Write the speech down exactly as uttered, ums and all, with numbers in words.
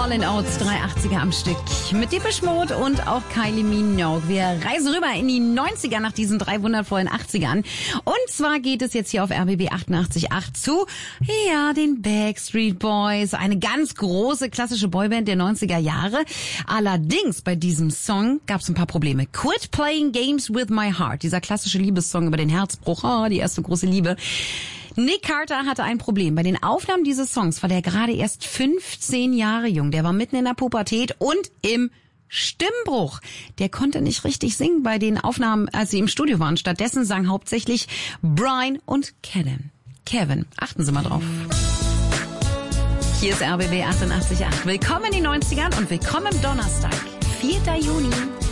Hall and Oates, drei achtziger am Stück. Mit Depeche Mode und auch Kylie Minogue. Wir reisen rüber in die neunziger nach diesen drei wundervollen achtzigern. Und zwar geht es jetzt hier auf R B B achtundachtzig Komma acht zu, ja, den Backstreet Boys. Eine ganz große klassische Boyband der neunziger Jahre. Allerdings bei diesem Song gab es ein paar Probleme. Quit Playing Games with My Heart. Dieser klassische Liebessong über den Herzbruch. Oh, die erste große Liebe. Nick Carter hatte ein Problem. Bei den Aufnahmen dieses Songs war der gerade erst fünfzehn Jahre jung. Der war mitten in der Pubertät und im Stimmbruch. Der konnte nicht richtig singen bei den Aufnahmen, als sie im Studio waren. Stattdessen sang hauptsächlich Brian und Kevin. Kevin, achten Sie mal drauf. Hier ist R B B achtundachtzig Komma acht. Willkommen in den neunzigern und willkommen am Donnerstag, vierter Juni.